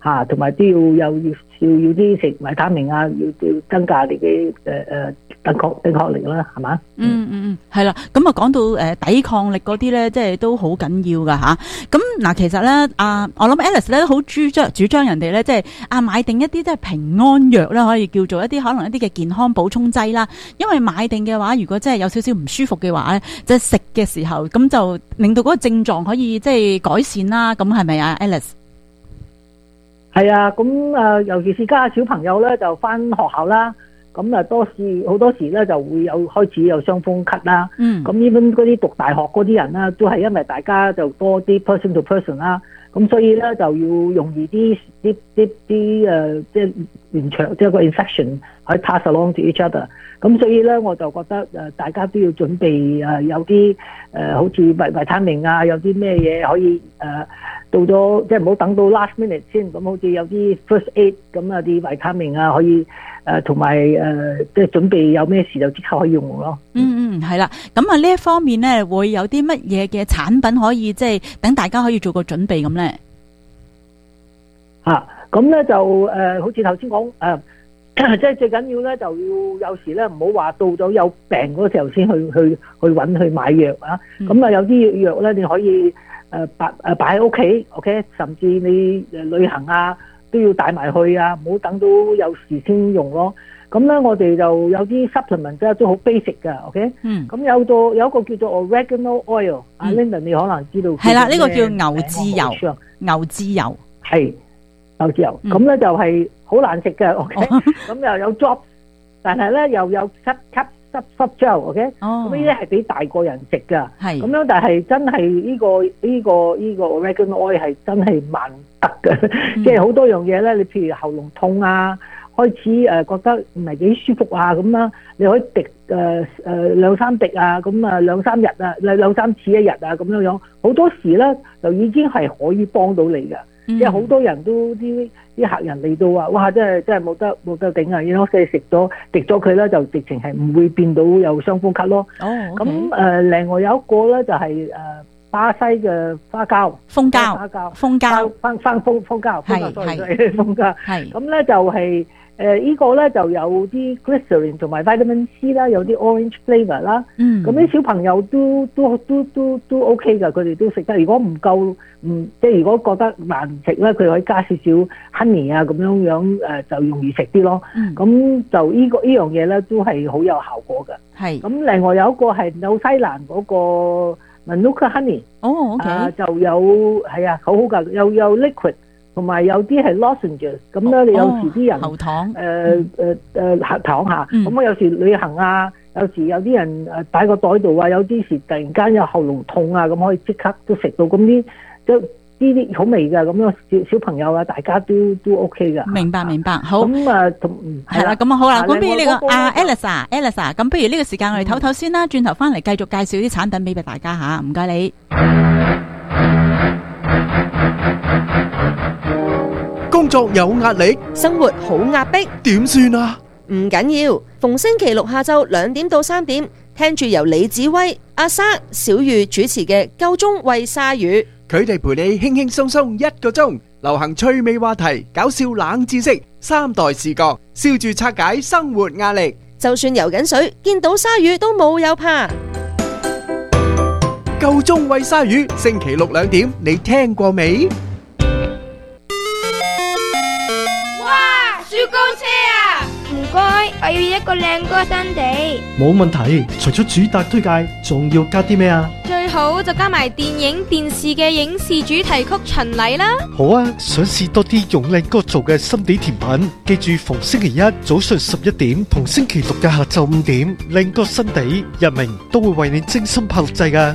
同埋都要啲食維他命啊，要增加你嘅抵抗力啦，係嘛？ 係啦。咁啊講到抵抗力嗰啲咧，即係都好緊要噶吓。咁嗱，其實咧我諗 Alice 咧好主張人哋咧，即係買定一啲即係平安藥啦，可以叫做一啲可能一啲嘅健康補充劑啦。因為買定嘅話，如果真係有少少唔舒服嘅話咧，即係食嘅時候，咁就令到嗰個症狀可以即係改善啦。咁係咪啊 ，Alice？ 係啊，咁尤其是家下小朋友咧，就翻學校啦，咁好多時咧就會開始有傷風咳啦。咁呢邊嗰啲讀大學嗰啲人啦，都係因為大家就多啲 person to person 啦，咁所以咧就要容易啲即係連長即係個 infection 可以 pass along to each other。咁所以咧我就覺得大家都要準備有啲好似維他命啊，有啲咩嘢可以到咗即係唔好等到 last minute 先，咁好似有啲 first aid 咁啊啲維他命啊可以同埋即係準備有咩事就即刻可以用咯。 係啦。咁啊呢一方面咧會有啲乜嘢嘅產品可以即係等大家可以做個準備咁咧？ 咁咧就好似頭先講即係最緊要咧就要有時咧唔好話到咗有病嗰時候先去揾去買藥啊。咁有啲藥咧你可以擺喺屋企 ，OK， 甚至你旅行啊都要帶埋去啊，唔好等到有時先用咯。咁咧我哋就有啲 supplement 咧都好 basic 噶 ，OK。咁有一個叫做 oregano oil，阿 Linda 你可能知道。係啦， 呢個叫牛至油。牛至油係牛至油。咁咧就係好難食嘅 ，OK。咁又有 drops， 但係咧又有濕膠 ，OK。咁呢啲係俾大個人食噶。係。咁樣但係真係呢個 oregano oil 係真係萬得嘅，即係好多樣嘢咧。你譬如喉嚨痛啊，開始覺得唔係幾舒服啊咁啦，你可以滴2-3滴啊，咁2-3日啊，2-3次一日啊咁樣，好多時咧就已經係可以幫到你嘅。即係好多人都啲客人嚟到話，哇！真係冇得頂啊！然後佢食咗滴咗佢咧，就直情係唔會變到有傷風咳咯。咁另外有一個咧就係巴西嘅花膠、蜂膠，係咁咧就係呢個咧就有啲 glycerin 同埋 vitamin C 啦，有啲 orange flavor 啦。咁啲小朋友都 OK 噶，佢哋都食得。如果唔夠，即係如果覺得難食咧，佢可以加少少 honey 啊，咁樣就容易食啲咯。咁就呢樣嘢咧都係好有效果嘅。係。咁另外有一個係紐西蘭嗰個 Manuka honey。OK。就有係啊，好好噶，有 liquid。同埋有啲係 lozenges， 咁咧你有時啲人喉糖糖下，咁我有時旅行啊，有時有啲人擺個袋度啊，有啲時突然間有喉嚨痛啊，咁可以即刻都食到，咁啲好味噶，咁樣小朋友啊，大家都 OK 噶。明白，好。咁係啦，咁好啦，咁不如呢個Alice，咁不如呢個時間我哋唞唞先啦，轉頭翻嚟繼續介紹啲產品俾大家吓，唔該你。 工作有壓力， 生活好壓迫， 點算啊？ 唔緊要，逢星期六下晝2點到3點，聽住由李子威、阿生、小玉主持嘅《夠鐘喂鯊魚》， 佢哋陪你輕輕鬆鬆1個鐘，流行趣味話題、搞笑冷知識、3代視角，笑住拆解生活壓力。 就算游緊水，見到鯊魚都冇有怕。 夠鐘喂鯊魚，星期六2點，你聽過未？ 雪糕車啊！唔該，我要一個靚哥新地。 冇問題，除咗主打推介，仲要加啲咩啊？ 最好就加埋電影、電視嘅影視主題曲巡禮啦。 好啊，想試多啲用靚哥做嘅心地甜品，記住逢星期一早上11點同星期六嘅下晝5點，靚哥新地日明都會為你精心拍錄製㗎。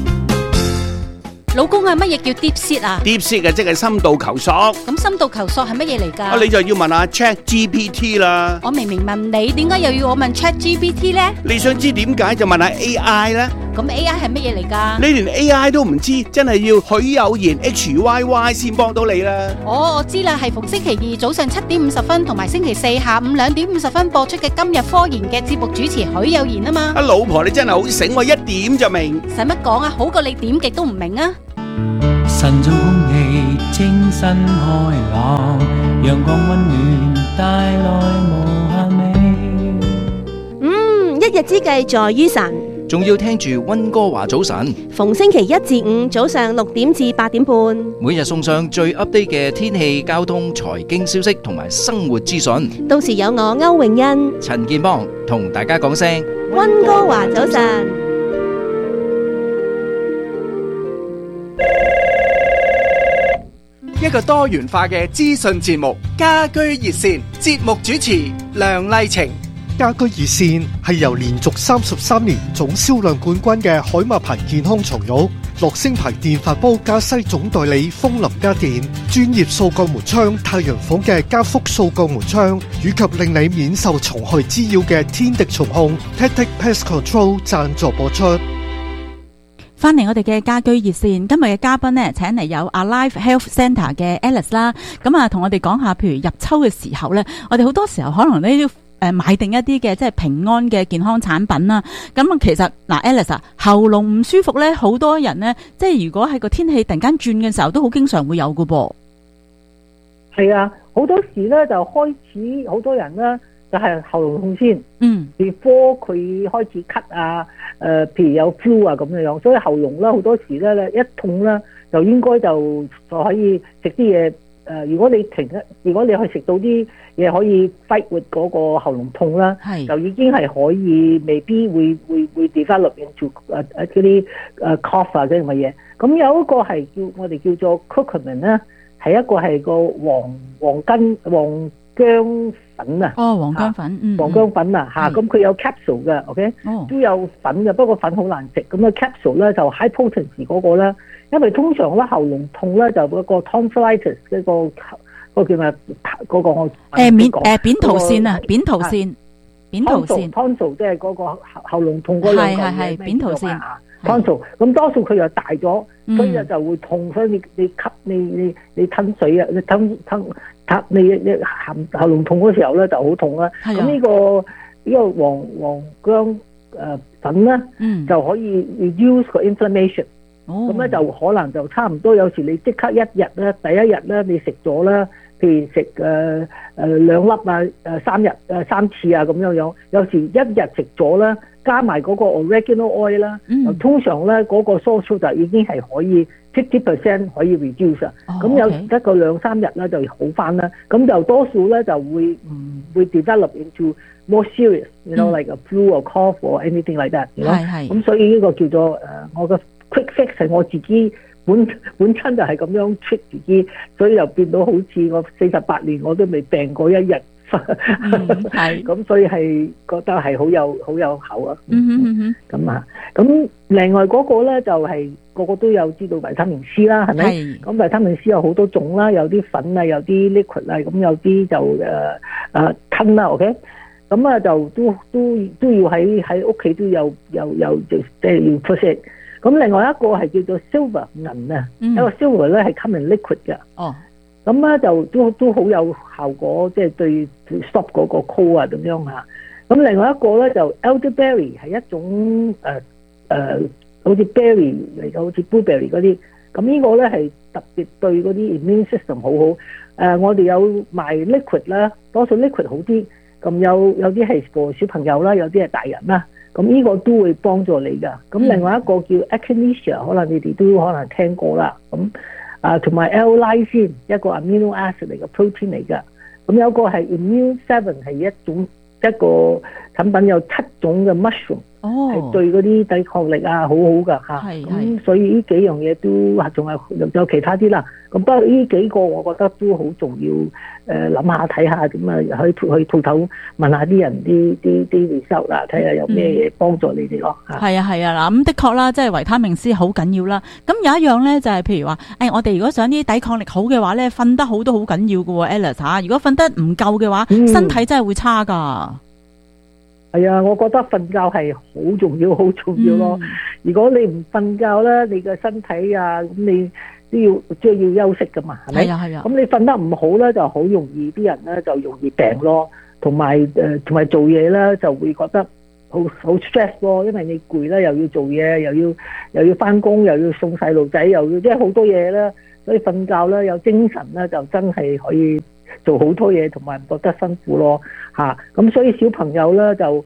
老公啊，乜嘢叫 deep seat 啊 ？deep seat 嘅即係深度求索。 咁深度求索係乜嘢嚟㗎？ 你就要問下 ChatGPT 啦。 我明明問你，點解又要我問 ChatGPT 咧？ 你想知點解就問下 AI 啦。 咁 AI 係乜嘢嚟㗎？ 你連 AI 都唔知，真係要許有言 HYY 先幫到你啦。 我知啦，係逢星期二早上7點50分同埋星期四下午2點50分播出嘅今日科研嘅節目主持許有言啊嘛。 老婆你真係好醒，我一點就明。 使乜講啊？好過你點極都唔明啊！ 晨早空氣清新開朗， 之計在於晨， 仲要聽住溫哥華早晨， 逢星期一至五早上6點至8點半， 每日送上最 update 嘅天氣、交通、財經消息同埋生活資訊。 到時有我歐永欣、 陳健邦同大家講聲溫哥華早晨。 一個多元化嘅資訊節目，家居熱線，節目主持梁麗晴。 家居熱線係由連續33年總銷量冠軍嘅海馬牌健康床褥、樂聲牌電飯煲加西總代理風林家電、專業掃鋼門窗太陽房嘅加福掃鋼門窗，以及令你免受蟲害滋擾嘅天敵蟲控 Tactic Pest Control 贊助播出。 翻嚟我哋嘅家居熱線，今日嘅嘉賓呢，請嚟有 Alive Health Centre 嘅 Alice 啦，咁啊同我哋講下，譬如入秋嘅時候呢，我哋好多時候可能呢都買定一啲嘅即係平安嘅健康產品啦。咁啊其實嗱 Alice 啊，喉嚨唔舒服呢，好多人呢，即係如果係個天氣突然間轉嘅時候，都好經常會有㗎噃。 係啊，好多時呢，就開始好多人呢，就係喉嚨痛先，before 佢開始咳啊，譬如有 flu 啊咁樣，所以喉嚨啦好多時咧一痛啦，就應該就可以食啲嘢。如果你去食到啲嘢可以 fight with 嗰個喉嚨痛啦，就已經係可以，未必會 develop into 嗰啲cough 啊嗰啲乜嘢。咁有一個係我哋叫做 curcumin 啦，係一個係個黃薑粉啊， 黃薑粉， 黃薑粉啊嚇，咁佢有 capsule 嘅 ，OK，都有粉嘅，不過粉好難食。咁啊 capsule 咧就 high potency 嗰個啦，因為通常咧喉嚨痛咧就嗰個 tonsillitis 嗰個叫咩嗰個我扁桃腺啊，扁桃腺 tonsil 即係嗰個喉嚨痛嗰兩嚿嘢， 係扁桃腺 tonsil， 咁多數佢又大咗，所以就會痛，所以你吸你吞水啊，你吞你喉嚨痛嗰時候咧就好痛啦。咁呢個黃薑粉咧，就可以 reduce 個 inflammation。咁咧就可能就差唔多，有時你即刻一日咧，第一日咧你食咗啦，譬如食2粒啊3次啊咁樣，有時一日食咗啦，加埋嗰個 oregano oil 啦，通常咧嗰個 sore 就已經係可以 50% 可以 reduce 啊。咁有時得個2-3日咧就好翻啦，咁就多數咧就會唔會 develop into more serious，you know like a flu or cough or anything like that。咁所以呢個叫做我嘅 quick fix 係我自己本身就係咁樣 treat 自己，所以又變到好似我48年我都未病過一日。咁所以係覺得係好有效啊。咁啊，咁另外嗰個咧就係個個都有知道維他命 C 啦，係咪？咁維他命 C 有好多種啦，有啲粉啊，有啲 liquid 啊，咁有啲就吞啦 ，OK。咁啊就都要喺屋企都有即係要出色。咁另外一個係叫做 silver 銀啊，一個 silver 咧係 come in liquid 嘅。咁咧就都好有效果，即係對 stop 嗰個 cold 啊咁樣嚇。咁另外一個咧就 elderberry 係一種好似 berry 嚟嘅，好似 blueberry 嗰啲。咁呢個咧係特別對嗰啲 immune system 好好。我哋有賣 liquid 啦，多數 liquid 好啲。咁有啲係 for 小朋友啦，有啲係大人啦。咁呢個都會幫助你㗎。咁另外一個叫 echinacea， 可能你哋都可能聽過啦。咁同埋 L-lysine 一個 amino acid 嚟嘅 protein 嚟㗎。咁有個係 immune 7係一個產品，有7種嘅 mushroom，係對嗰啲抵抗力啊好好㗎嚇。咁所以呢幾樣嘢都仲有其他啲啦。咁不過呢幾個我覺得都好重要，諗下睇下咁啊，去鋪頭問下啲人啲 result 啦，睇下有咩嘢幫助你哋咯。 係啊嗱，咁的確啦，即係維他命 C 好緊要啦。咁有一樣咧就係譬如話，我哋如果想啲抵抗力好嘅話咧，瞓得好都好緊要㗎喎 Alice 嚇。如果瞓得唔夠嘅話，身體真係會差㗎。 係啊，我覺得瞓覺係好重要咯。如果你唔瞓覺咧，你嘅身體啊，咁你都要休息噶嘛，係咪？係啊。咁你瞓得唔好咧，就好容易啲人咧就容易病咯，同埋做嘢咧就會覺得好 stress 咯，因為你攰啦，又要做嘢，又要翻工，又要送細路仔，又要即係好多嘢啦。所以瞓覺咧有精神咧，就真係可以做好多嘢，同埋唔覺得辛苦咯嚇。咁所以小朋友咧就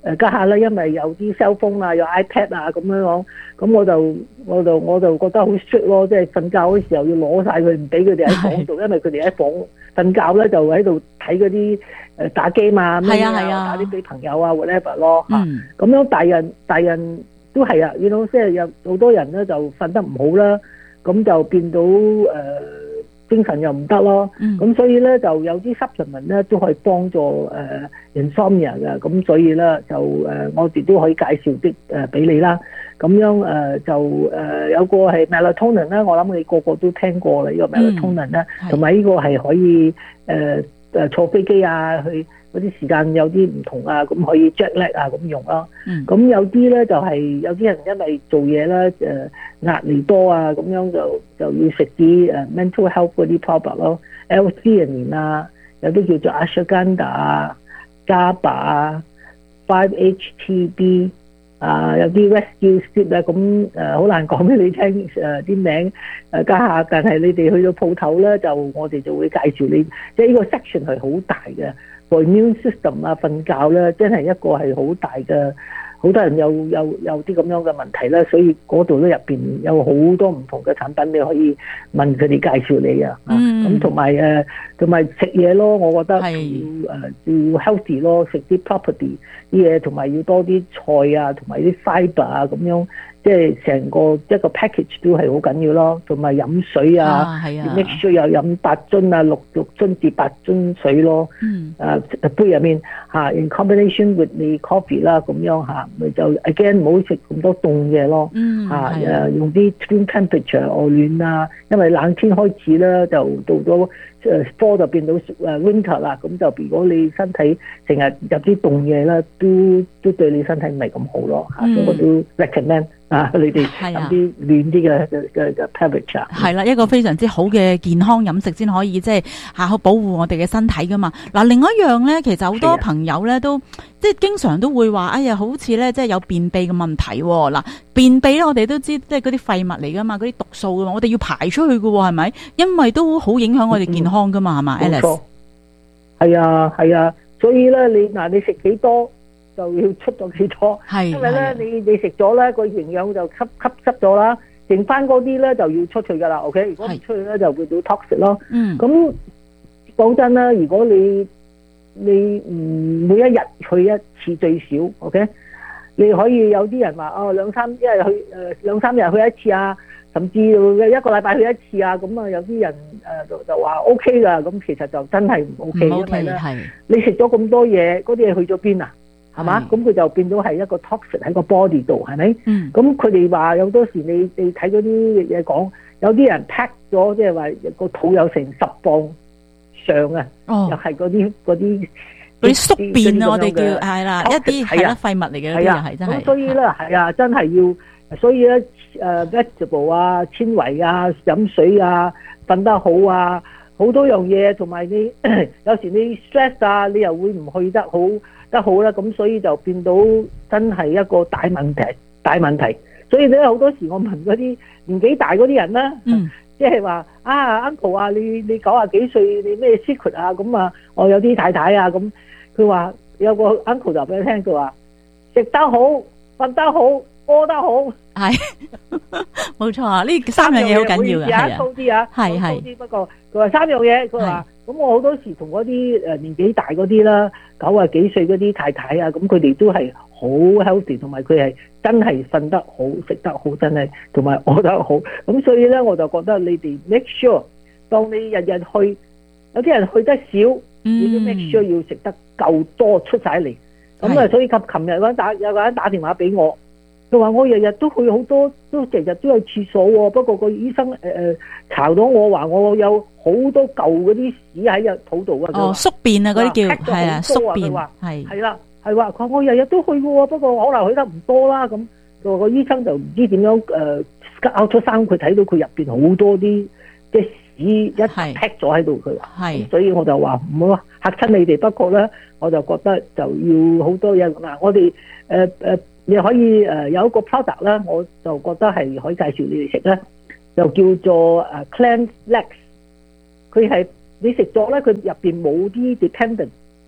家下咧，因為有啲 cell phone 啊，有 iPad 啊咁樣講，咁我就覺得好 strict 咯，即係瞓覺嗰時候要攞晒佢，唔俾佢哋喺房度，因為佢哋喺房瞓覺咧就喺度睇嗰啲打機嘛，咩打啲俾朋友啊 whatever 咯嚇。咁樣大人都係啊，即係有好多人咧就瞓得唔好啦，咁就變到精神又唔得咯，咁所以咧就有啲 supplement 咧都可以幫助insomnia 嘅，咁所以咧就我哋都可以介紹啲俾你啦。咁樣就有個係 melatonin 咧，我諗你個個都聽過啦，呢個 melatonin 咧，同埋呢個係可以坐飛機啊，去嗰啲時間有啲唔同啊，咁可以 jet lag 啊咁用咯。咁有啲咧就係有啲人因為做嘢咧壓力多啊，咁樣就要食啲mental health 嗰啲 product 咯 ，L-theanine 啊，有啲叫做 ashwagandha 啊、GABA 啊、5-HTB 啊，有啲 rescue sleep 啊，咁好難講俾你聽啲名家下，但係你哋去到鋪頭咧，就我哋就會介紹你，即係呢個 section 係好大嘅 for immune system 啊，瞓覺咧真係一個係好大嘅。好多人有啲咁樣嘅問題啦，所以嗰度咧入邊有好多唔同嘅產品，你可以問佢哋介紹你啊。咁同埋食嘢咯，我覺得要 healthy 咯，食啲 property 啲嘢，同埋要多啲菜啊，同埋啲 fibre 啊咁樣，即係成個一個 package 都係好緊要咯。同埋飲水啊，要 make sure 有飲8樽啊，6樽至8樽水咯。杯入面in combination with the coffee 啦，咁樣咪就 again 唔好食咁多凍嘢咯。用啲 room temperature 外暖啊，因為冷天開始咧就到咗fall 就變到winter 啦，咁就如果你身體成日入啲凍嘢咧，都對你身體唔係咁好咯。所以我都 recommend 你哋飲啲暖啲嘅 temperature。 係啦，一個非常之好嘅健康飲食先可以即係去保護我哋嘅身體噶嘛。嗱，另外一樣咧，其實好多朋友咧都即係經常都會話，哎呀，好似咧即係有便秘嘅問題。嗱，便秘咧我哋都知即係嗰啲廢物嚟噶嘛，嗰啲毒素噶嘛，我哋要排出去噶喎，係咪？因為都好影響我哋健康噶嘛，係嘛，Alice？ 係啊，所以咧你食幾多就要出咗幾多，因為咧你食咗咧個營養就吸濕咗啦，剩翻嗰啲咧就要出去噶啦。OK， 如果唔出去咧就會到 toxic 咯。咁講真啦，如果你每一日去一次最少 OK， 你可以有啲人話兩三日去一次啊，甚至一個禮拜去一次啊，咁啊有啲人就話 OK 噶，咁其實就真係唔 OK， 因為咧你食咗咁多嘢，嗰啲嘢去咗邊啊？係嘛？咁佢就變咗係一個 toxic 喺個 body 度，係咪？咁佢哋話有多時你睇嗰啲嘢講，有啲人 pack 咗，即係話個肚有成10磅上啊，又係嗰啲宿便啊，我哋叫係啦，一啲係啦廢物嚟嘅，係啊，真係。咁所以咧係啊，真係要，所以咧vegetable 啊、纖維啊、飲水啊、瞓得好啊，好多樣嘢，同埋你有時你 stress 啊，你又會唔去得好啦，咁所以就變到真係一個大問題。所以咧好多時我問嗰啲年紀大嗰啲人啦，即係話uncle 啊，你90幾歲，你咩 secret 啊？咁啊，我有啲太太啊，咁佢話有個 uncle 就俾佢聽，佢話食得好、瞓得好、屙得好，係冇錯啊！呢3樣嘢好緊要嘅，係啊，粗啲啊，係。不過佢話3樣嘢，佢話咁我好多時同嗰啲年紀大嗰啲啦，90幾歲嗰啲太太啊，咁佢哋都係好 healthy， 同埋佢係真係瞓得好、食得好，真係同埋屙得好。咁所以咧，我就覺得你哋 make sure， 當你日日去，有啲人去得少，你都 make sure 要食得夠多出晒嚟。咁啊，所以及琴日有個人打電話俾我。佢話我日日都去好多，都日日都有廁所喎。不過個醫生查到我話我有好多舊嗰啲屎喺個肚度啊。宿便啊，嗰啲叫係啊，宿便係啦，係話佢話我日日都去嘅喎，不過可能去得唔多啦。咁個醫生就唔知點樣拗出生，佢睇到佢入邊好多啲即係屎一劈咗喺度。佢話係，所以我就話唔好嚇親你哋。不過咧，我就覺得就要好多嘢嗱，我哋你可以有一個 product 啦，我就覺得係可以介紹你哋食咧，就叫做Cleanse Lex。佢係你食咗咧，佢入邊冇啲 dependent，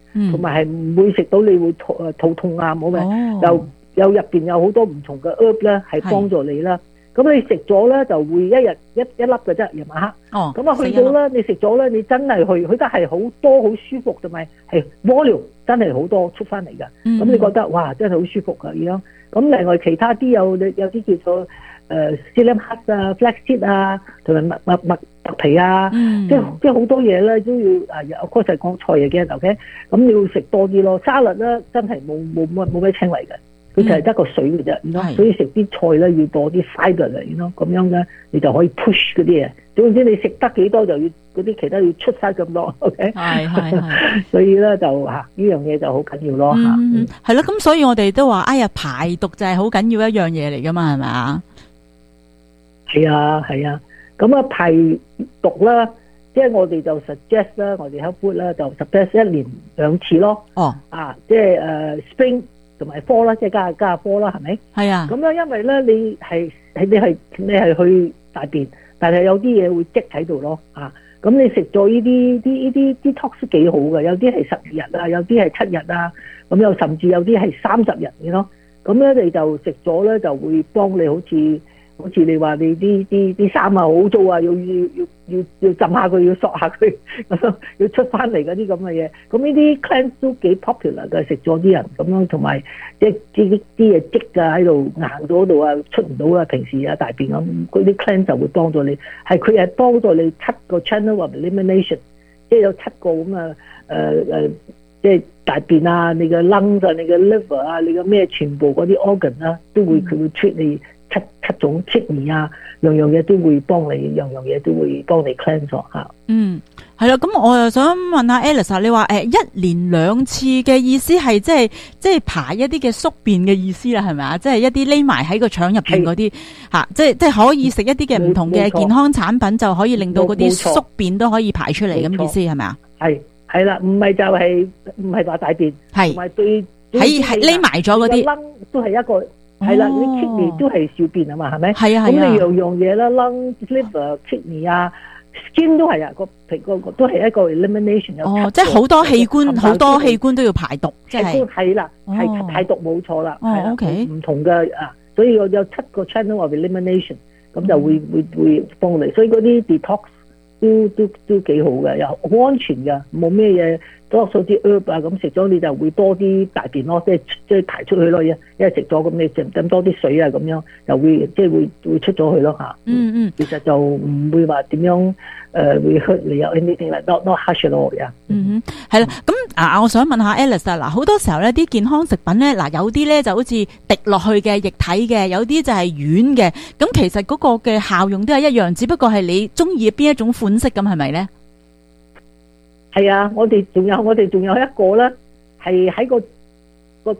同埋係唔會食到你會肚痛啊，冇嘅，又入邊有好多唔同嘅 herb 咧，係幫助你啦。咁你食咗咧就會一日一粒嘅啫，夜晚黑。咁啊去到咧，你食咗咧，你真係去得係好多好舒服，同埋係 volume 真係好多出翻嚟㗎。咁你覺得哇，真係好舒服㗎咁樣。咁另外其他啲有啲叫做psyllium husk 啊、flaxseed 啊，同埋麥皮啊，即係好多嘢咧都要of course係講菜嘢嘅 OK。咁你要食多啲咯，沙律咧真係冇咩纖維嘅。佢就係得個水嘅啫，所以食啲菜咧要多啲 fibre 嚟，咁樣咧你就可以 push 嗰啲嘢。總之你食得幾多就要嗰啲其他要出晒咁多 ，OK？ 係，所以咧就呢樣嘢就好緊要咯嚇。 係咯，咁所以我哋都話，哎呀排毒就係好緊要一樣嘢嚟噶嘛，係咪啊？ 係啊，咁啊排毒啦，即係我哋就 suggest 啦，我哋 health food 啦就 suggest 1年2次咯。即係spring。同埋科啦，即係加科啦，係咪？係啊。咁樣因為咧，你係去大便，但係有啲嘢會積喺度咯。咁你食咗呢啲 detox 都幾好嘅，有啲係12日啊，有啲係7日啊，咁又甚至有啲係30日嘅咯。咁咧你就食咗咧，就會幫你好似你話你啲衫啊好污糟啊，要浸下佢，要索下佢，要出翻嚟嗰啲咁嘅嘢。咁呢啲 cleanse 都幾 popular 嘅，食咗啲人咁樣，同埋即係啲嘢積啊喺度硬咗度啊，出唔到啊，平時啊大便咁，嗰啲 cleanse 就會幫助你。佢係幫助你7個 channel of elimination， 即係有7個咁啊即係大便啊，你嘅 lungs 啊，你嘅 liver 啊，你嘅咩全部嗰啲 organ 啊，佢會 treat 你。七種 kidney 啊，樣嘢都會幫你，樣嘢都會幫你 cleanse 咗嚇。 係啦，咁我又想問下 Alice， 你話1年2次嘅意思係即係排一啲嘅宿便嘅意思啦，係咪啊？即係一啲匿埋喺個腸入邊嗰啲嚇，即係可以食一啲嘅唔同嘅健康產品，就可以令到嗰啲宿便都可以排出嚟咁意思係咪啊？ 係啦，唔係就係唔係話大便，同埋對係匿埋咗嗰啲都係一個。係啦，你 kidney 都係小便啊嘛，係咪？係啊。咁你樣嘢啦 ，lung、liver、kidney 啊 ，skin 都係啊，個都係一個 elimination。 即係好多器官都要排毒，即係。 係啦，係排毒冇錯啦。 OK。 唔同嘅所以有7個 channel of elimination， 咁就會幫你。所以嗰啲 detox 都幾好嘅，又好安全嘅，冇咩嘢。多數啲 herb 啊，咁食咗你就會多啲大便咯，即係排出去咯，因為食咗咁你飲多啲水啊，咁樣就會即係會出咗去咯嚇。其實就唔會話點樣會 hurt 你有 anything like not harsh at all 呀。 係啦，咁我想問下 Alice 啊，嗱好多時候咧啲健康食品咧，嗱有啲咧就好似滴落去嘅液體嘅，有啲就係軟嘅，咁其實嗰個嘅效用都係一樣，只不過係你中意邊一種款式咁係咪咧？ 係啊，我哋仲有一個咧，係喺個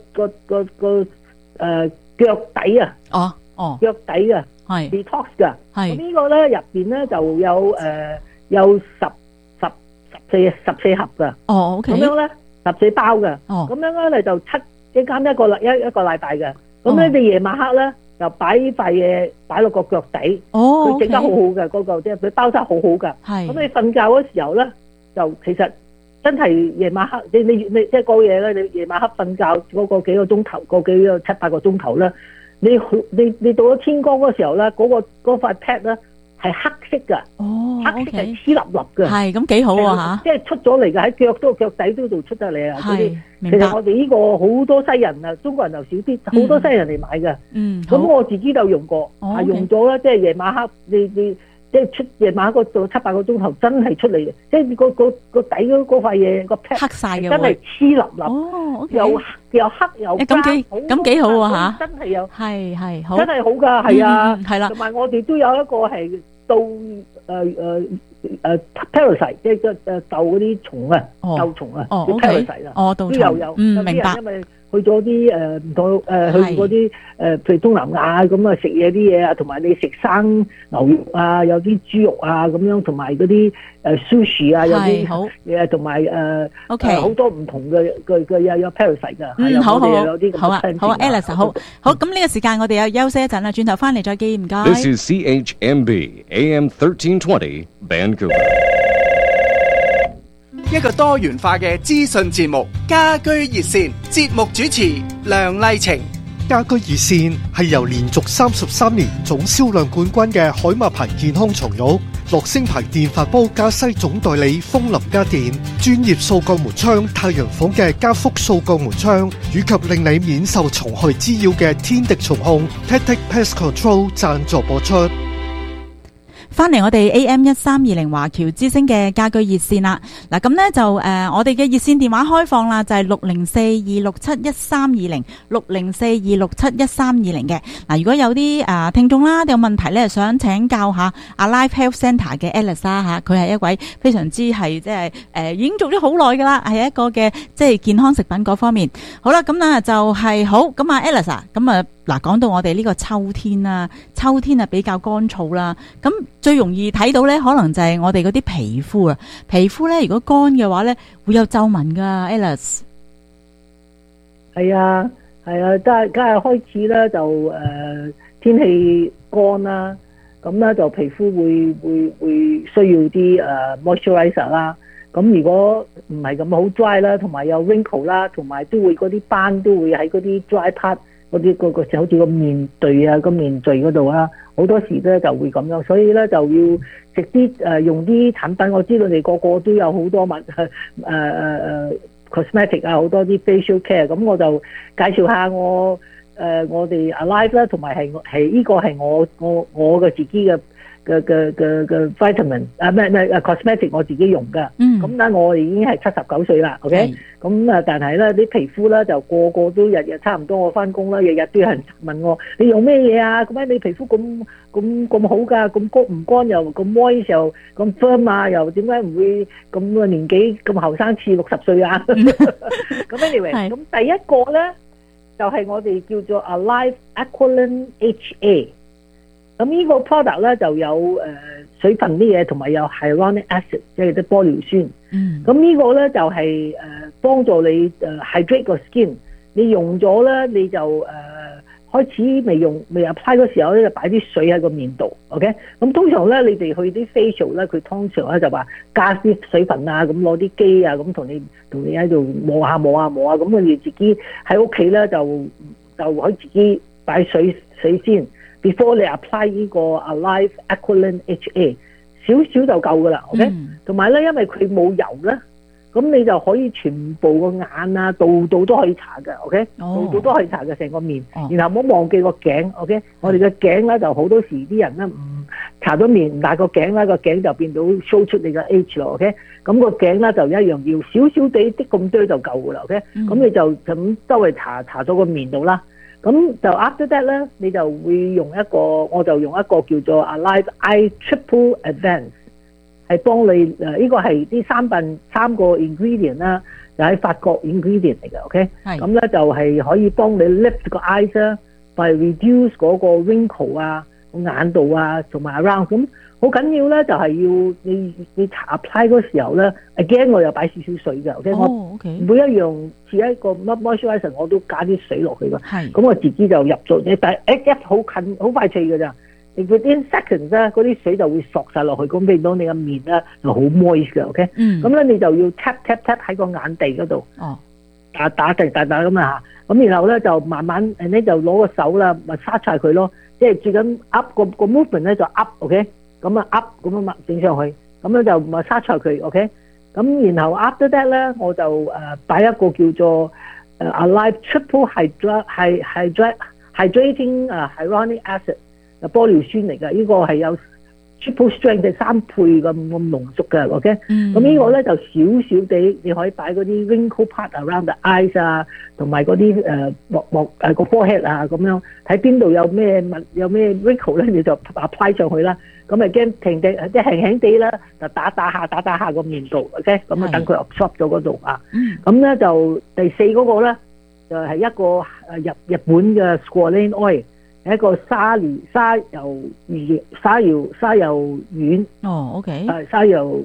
腳底啊。腳底啊，係 detox 噶。係呢個咧入邊咧就有14盒噶。OK。咁樣咧14包嘅。咁樣咧就一間一個禮拜嘅。咁咧你夜晚黑咧就擺塊嘢擺落個腳底。佢整得好好嘅嗰個，即係佢包得好好㗎。係。咁你瞓覺嗰時候咧。就其實真係夜晚黑，你即係過夜咧，你夜晚黑瞓覺嗰個幾個鐘頭，個幾個7-8個鐘頭咧，你到咗天光嗰時候咧，嗰塊 pad 咧係黑色噶，黑色係黐粒粒嘅，係咁幾好啊嚇！即係出咗嚟嘅喺腳底都度出得嚟啊！係，其實我哋呢個好多西人啊，中國人就少啲，好多西人嚟買嘅。咁我自己就用過，用咗啦，即係夜晚黑你。即係出夜晚嗰度7-8個鐘頭真係出嚟嘅，即係個底嗰塊嘢個 pad 黑曬嘅， 真係黐粒粒，又黑又咁幾好啊嚇！ 真係有係好， 真係好㗎，係啊， 係啦。 同埋我哋都有一個係到parasite， 即係竇嗰啲蟲啊，竇蟲啊，叫 parasite 啦，都有明白。 因為去咗啲唔同去嗰啲譬如東南亞咁啊，食嘢啲嘢啊，同埋你食生牛肉啊，有啲豬肉啊咁樣，同埋嗰啲sushi 啊，有啲嘢同埋好多唔同嘅有 parasite 㗎。 好啊 Alice 好，咁呢個時間我哋又休息一陣啦，轉頭翻嚟再見，唔該。 This is CHMB AM 1320 Vancouver。 一個多元化嘅資訊節目《家居熱線》，節目主持梁麗晴。 家居熱線係由連續33年總銷量冠軍嘅海馬牌健康床褥、樂聲牌電飯煲加西總代理風林家電、專業掃鋼門窗太陽房嘅加福掃鋼門窗，以及令你免受蟲害滋擾嘅天敵蟲控 Tactic Pest Control 贊助播出。 翻嚟我哋 AM1320 華僑之聲嘅家居熱線啦，嗱咁呢就我哋嘅熱線電話開放啦，就係60426713206，604267132嘅。嗱，如果有啲聽眾啦，有問題咧，想請教下Alive Health Centre 嘅 Alice 啦吓，佢係一位非常之係即係已經做咗好耐噶啦，係一個嘅即係健康食品嗰方面。好啦，咁啊就係好，咁啊 Alice 啊，咁啊嗱，講到我哋呢個秋天啦，秋天啊比較乾燥啦，咁最容易睇到咧，可能就係我哋嗰啲皮膚啊，皮膚咧如果乾嘅話咧，會有皺紋噶 ，Alice。 係啊，係啊，梗係開始咧就天氣乾啦，咁咧就皮膚會需要啲moisturizer 啦。咁如果唔係咁好 dry 啦，同埋有 wrinkle 啦，同埋都會嗰啲斑都會喺嗰啲 dry part 嗰啲個好似個面碓啊個面碓嗰度啦，好多時咧就會咁樣，所以咧就要食啲用啲產品。我知道你個個都有好多cosmetic 啊，好多啲 facial care， 咁我就介紹下我哋 Alive 啦，同埋係呢個係我嘅自己嘅vitamin cosmetic 我自己用噶。咁咧我已經係79歲啦 ，OK， 咁但係咧啲皮膚咧就個個都日日差唔多，我翻工啦，日日都有人問我你用咩嘢啊？咁解你皮膚咁好噶，咁乾唔乾又咁 moist 又咁 firm 啊？又點解唔會咁個年紀咁後生似60歲啊？咁 anyway， 咁第一個咧就係我哋叫做 Alive Aqualan HA。咁呢個 product 咧就有水分啲嘢，同埋有 hyaluronic acid， 即係啲玻尿酸。咁呢個咧就係幫助你hydrate 個 skin。你用咗咧，你就開始未 apply 嗰時候咧，就擺啲水喺個面度。OK， 咁通常咧，你哋去啲 facial 咧，佢通常咧就話加啲水分啊，咁攞啲機啊，咁同你喺度磨下，咁你自己喺屋企咧就可以自己擺水先。Before 你 apply 呢個 Alive Aqualan HA， 少少就夠噶啦 ，OK？同埋咧，因為佢冇油咧，咁你就可以全部個眼啊，度都可以搽嘅 ，OK？度都可以搽嘅成個面，然後唔好忘記個頸 ，OK？我哋嘅頸咧就好多時啲人咧唔搽咗面，但係個頸咧個頸就變到 show 出你嘅 age 咯 ，OK？咁個頸咧就一樣要少少啲咁多就夠噶啦 ，OK？咁你就咁周圍搽咗個面度啦。咁就 after that 咧，你就會我就用一個叫做 Alive Eye Triple Advance， 係幫你呢個係啲三個 ingredient 啦，就喺法國 ingredient 嚟嘅 ，OK？ 咁咧就係可以幫你 lift 個 eyes 啦，by reduce 嗰個 wrinkle 啊、眼度啊，同埋 around 咁。好緊要咧，就係要你apply 嗰時候咧 ，again 我又擺少少水嘅 ，OK？ 我每一樣似一個 moisturizer 我都加啲水落去㗎。咁我自己就入咗，但係一好近好快脆㗎咋，你 within seconds 咧，嗰啲水就會索晒落去，咁變到你個面咧就好 moist 嘅 ，OK？ 咁咧你就要 tap 喺個眼地嗰度，打咁啊，咁然後咧就慢慢咧就攞個手啦，咪沙擦佢咯，即係最緊 up 個 movement 咧就 up，OK？咁啊 up 咁啊整上去，咁咧就咪沙菜佢 ，OK？ 咁然後 after that 咧，我就擺一個叫做Alive Triple Hydrating Hyaluronic Acid， 玻尿酸嚟嘅，呢個係有 triple strength 嘅3倍咁濃縮嘅 ，OK？ 咁呢個咧就少少地，你可以擺嗰啲 wrinkle part around the eyes 啊，同埋嗰啲個 forehead 啊咁樣，睇邊度有咩 wrinkle 咧，你就 apply 上去啦。咁咪驚停地，即係輕輕地啦，就打下個面度 ，OK？ 咁啊等佢 absorb 咗嗰度啊。咁咧就第4嗰個咧，就係一個日本嘅 squalane oil， 係一個沙油丸。 哦 ，OK。 沙魚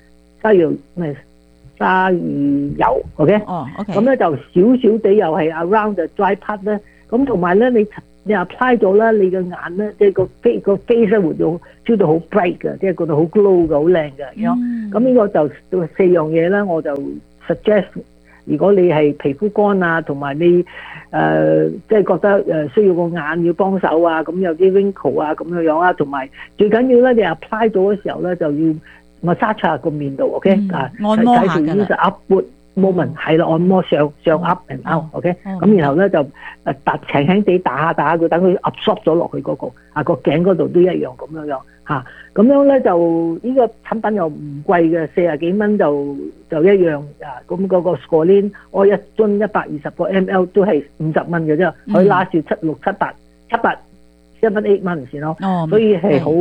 油 ，OK？ 哦 ，OK。 咁咧就少少地又係 around the dry part 咧。咁同埋咧，你你 apply 咗咧，你嘅眼咧，即係個 face 咧會到 feel 到好 bright 嘅，即係覺得好 glow 嘅，好靚嘅。咁呢個就4樣嘢咧，我就 suggest， 如果你係皮膚乾啊，同埋你即係覺得需要個眼要幫手啊，咁有啲 wrinkle 啊咁樣啊，同埋最緊要咧，你 apply 咗嘅時候咧，就要 massage 下個面度 ，OK 啊， 按摩下㗎啦。 upward movement 係啦，按摩上 up and out，OK，咁然後咧就輕輕地打下佢，等佢 absorb 咗落去嗰個頸嗰度都一樣咁樣嚇。咁樣咧就呢個產品又唔貴嘅，40幾蚊就一樣啊。咁嗰個 Scoline 我一樽120個 ml 都係50蚊嘅啫，可以拉住7、6、7、8、7、8 months 咯。所以係好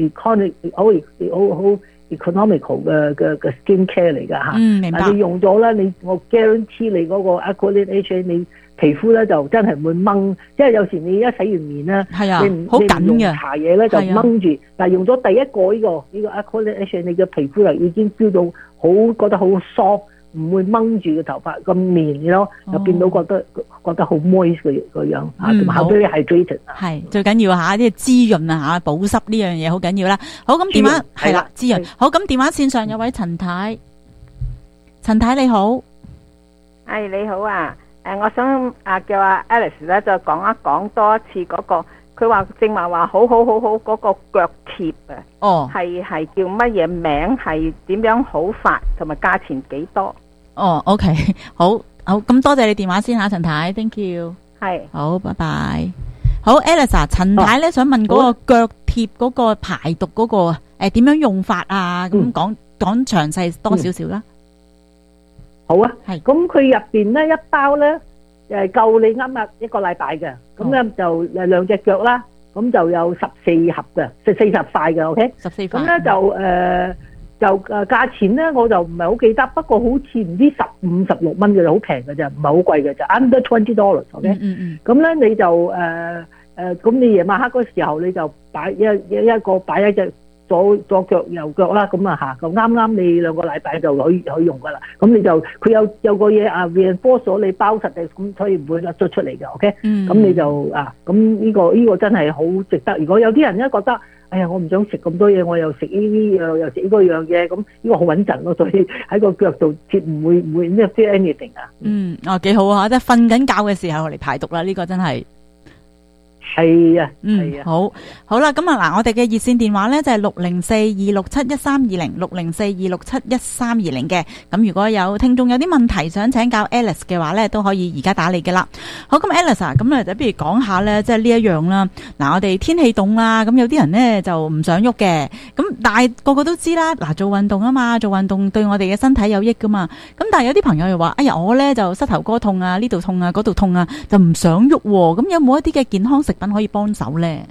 economical 嘅 skin care 嚟㗎嚇。 明白。 你用咗咧，我 guarantee 你嗰個 Aqualine HA 你皮膚咧就真係唔會掹，即係有時你一洗完面咧，你唔用搽嘢咧就掹住，但係用咗第一個呢個 Aqualine HA， 你嘅皮膚就已經 feel 到覺得好 soft， 唔會掹住個頭髮個面咯，就變到覺得好 moist 個樣嚇，同埋 very hydrated。係最緊要嚇，啲滋潤啊嚇，保濕呢樣嘢好緊要啦。好，咁電話係啦，滋潤。好，咁電話線上有位陳太，陳太你好， 係你好啊。我想叫阿 Alice 咧再講一講多一次嗰個，佢話正話好嗰個腳貼啊，係叫乜嘢名，係點樣好法，同埋價錢幾多 ？OK， 好，咁多謝你電話先嚇，陳太 ，thank you， 係，好，拜拜。好 ，Alice 啊，陳太咧想問嗰個腳貼嗰個排毒嗰個點樣用法啊？咁講詳細多少少啦。 好啊，係咁佢入邊咧一包咧夠你啱一個禮拜嘅，咁咧就2隻腳啦，咁就有14盒嘅，40塊嘅 ，OK， 14塊。咁咧就價錢咧我就唔係好記得，不過好似唔知15、16蚊嘅，好平嘅啫，唔係好貴嘅啫 ，under $20，OK。咁咧你就咁你夜晚黑嗰時候你就擺一隻。左腳右腳啦，咁啊嚇，咁啱你2個禮拜就可以用噶啦。咁你就佢有個嘢reinforce咗你包實嘅，咁所以唔會甩咗出嚟嘅。OK，咁你就咁呢個真係好值得。如果有啲人咧覺得，哎呀我唔想食咁多嘢，我又食呢啲又食呢個樣嘢，咁呢個好穩陣咯。所以喺個腳度貼唔會 feel anything 啊。 幾好啊！即係瞓緊覺嘅時候嚟排毒啦，呢個真係。 係啊， 好啦，咁嗱，我哋嘅熱線電話咧就係604-267-1320，604-267-1320嘅。咁如果有聽眾有啲問題想請教 Alice 嘅話咧，都可以而家打嚟嘅啦。好，咁 Alice 啊，咁咧就不如講下咧，即係呢一樣啦。嗱，我哋天氣凍啦，咁有啲人咧就唔想喐嘅，咁但係個個都知啦，嗱，做運動啊嘛，做運動對我哋嘅身體有益噶嘛。咁但係有啲朋友又話，哎呀，我咧就膝頭哥痛啊，呢度痛啊，嗰度痛啊，就唔想喐。咁有冇一啲嘅健康食品可以幫手咧？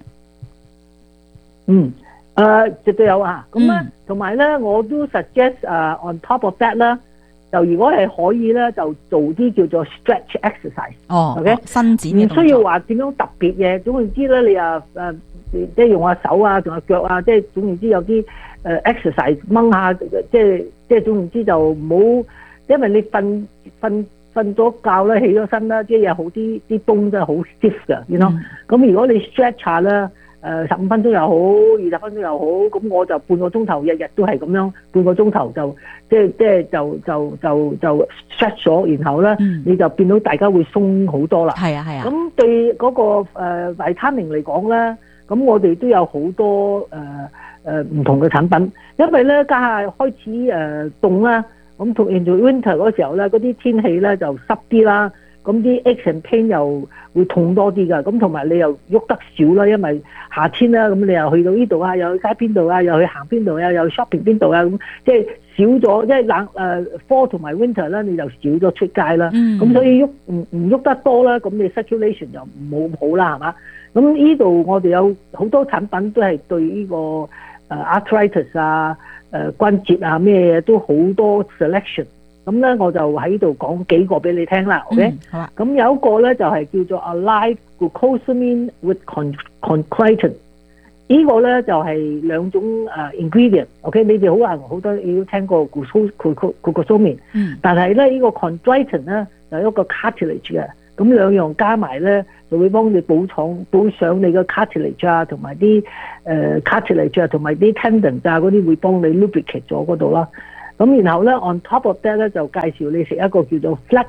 絕對有啊。咁咧，同埋咧，我都 suggest on top of that 啦，就如果係可以咧，就做啲叫做 stretch exercise。OK， 伸展嘅動作，唔需要話點樣特別嘢。總言之咧，你即係用下手啊，用下腳啊，即係總言之有啲exercise 掹下，即係總言之就唔好，因為你瞓咗覺咧，起咗身啦，即係有好啲冬真係好 stiff 嘅，you know。咁如果你 stretch 下咧，15分鐘又好，20分鐘又好，咁我就半個鐘頭，日日都係咁樣，半個鐘頭就即係就 stretch 咗，然後咧你就變到大家會鬆好多啦。係啊。咁對嗰個維他命嚟講咧，咁我哋都有好多唔同嘅產品，因為咧家下開始凍啦。咁同 into winter 嗰時候咧，嗰啲天氣咧就濕啲啦，咁啲 aches and pain 又會痛多啲噶，咁同埋你又喐得少啦，因為夏天啦，咁你又去到呢度啊，又去街邊度啊，又去行邊度啊，又 shopping 邊度啊，咁即係少咗，即係fall 同埋 winter 啦，你就少咗出街啦，咁所以唔喐得多啦，咁你 circulation 就唔好啦，係嘛？咁呢度我哋有好多產品都係對呢個arthritis 啊。關節啊咩嘢都好多 selection， 咁咧我就喺度講幾個俾你聽啦 ，OK？ 好啊。咁有一個咧就係叫做 Alive Glucosamine with Chondroitin， 呢個咧就係2種ingredient，OK？ 你哋好多要聽過 glucosamine，但係咧呢個 chondroitin 咧就係一個 cartilage 嘅咁兩樣加埋咧，就會幫你補上你嘅 cartilage 啊，同埋啲cartilage 啊，同埋啲 tendon 啊嗰啲會幫你 lubricate 咗嗰度啦。咁然後咧 on top of that 咧就介紹你食一個叫做 Flex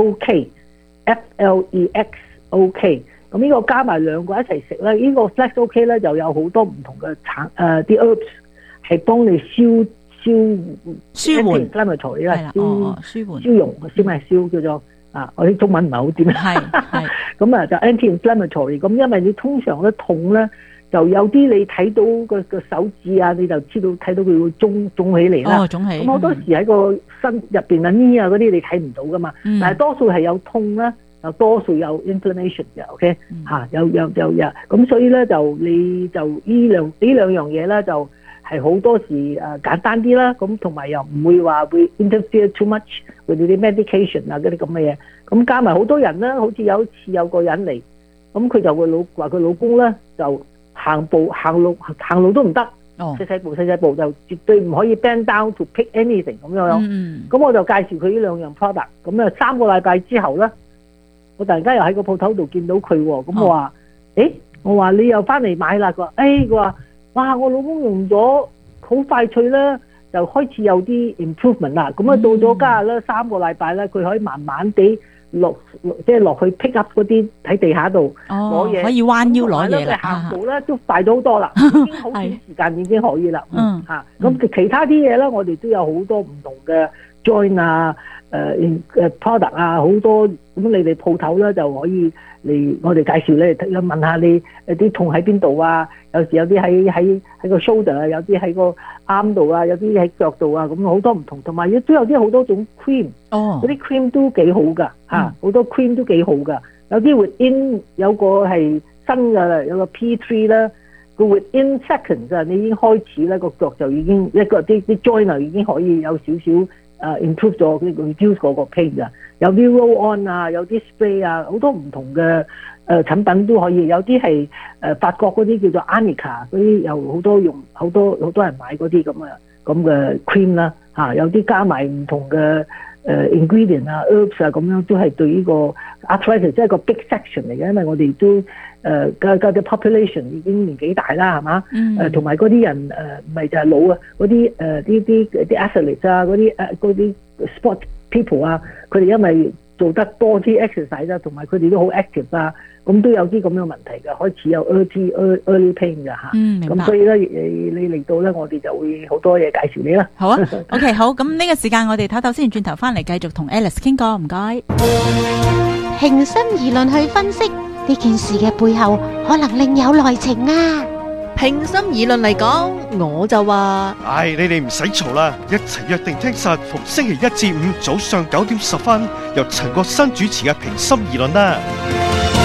OK。咁呢個加埋兩個一齊食咧，呢個 Flex OK 咧就有好多唔同嘅啲 herbs 係幫你舒緩 inflammatory 啦，消融叫做我啲中文唔係好掂。係咁啊，就 anti-inflammatory。咁因為你通常咧痛咧，就有啲你睇到個手指啊，你就知道睇到佢會腫起嚟啦。腫起。咁好多時喺個身入邊啊 knee 啊嗰啲你睇唔到噶嘛，但係多數係有痛啦。有多數有 inflammation 嘅 ，OK 有，咁所以咧就你就呢兩樣嘢咧就係好多時簡單啲啦，咁同埋又唔會話會 interfere too much with啲 medication 啊嗰啲咁嘅嘢，咁加埋好多人啦，好似有一次有個人嚟，咁佢就話佢老公咧就行路都唔得，細步就絕對唔可以 bend down to pick anything 咁樣，咁我就介紹佢呢兩樣 product， 咁啊3個禮拜之後咧。我突然間又喺個鋪頭度見到佢喎，咁我話，我話你又翻嚟買啦，佢話，哇，我老公用咗好快脆啦，就開始有啲 improvement 啦，咁啊到咗家下咧3個禮拜咧，佢可以慢慢地落去 pick up 嗰啲喺地下度攞嘢， 可以彎腰攞嘢啦， 行步咧都快咗好多啦，已經好短時間已經可以啦，咁其他啲嘢咧，我哋都有好多唔同嘅 joint 啊。product 啊，好多咁你哋鋪頭咧就可以嚟我哋介紹咧，問下你啲痛喺邊度啊？有時有啲喺個 shoulder 啊，有啲喺個 arm 度啊，有啲喺腳度啊，咁好多唔同，同埋亦都有啲好多種 cream，嗰啲 cream 都幾好噶嚇，好多 cream 都幾好噶，有啲 within 有個係新嘅啦，有個 P3 啦，個 within seconds 啊，你已經開始咧個腳就已經一個啲 joiner 已經可以有少少。improve 咗佢 reduce 嗰個 pain 啊，有啲 roll on 啊，有啲 spray 啊，好多唔同嘅產品都可以，有啲係法國嗰啲叫做 Arnica 嗰啲，又好多用好多人買嗰啲咁嘅 cream 啦嚇，有啲加埋唔同嘅ingredient 啊 herbs 啊咁樣，都係對呢個 arthritis 即係個 big section 嚟嘅，因為我哋都嘅 population 已經年紀大啦，係嘛？同埋嗰啲人唔係就係老啊，嗰啲啲 athletes 啊，嗰啲 sport people 啊，佢哋因為做得多啲 exercise 啊，同埋佢哋都好 active 啊，咁都有啲咁樣問題嘅，開始有 early pain 嘅嚇。咁所以咧，你嚟到咧，我哋就會好多嘢介紹你啦。 好啊，OK， 好，咁呢個時間我哋唞先，轉頭翻嚟繼續同 Alice 傾過，唔該。 平心而論去分析呢件事嘅背後，可能另有內情啊！ 平心而論嚟講，我就話： 你哋唔使嘈啦，一齊約定聽實，逢星期1至5早上9點10分，由陳國新主持嘅平心而論啦。